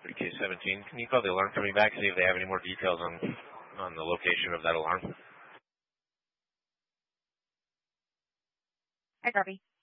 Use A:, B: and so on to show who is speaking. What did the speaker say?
A: 3K17. Can you call the alarm company back and see if they have any more details on the location of that alarm?
B: Hi, Garvey.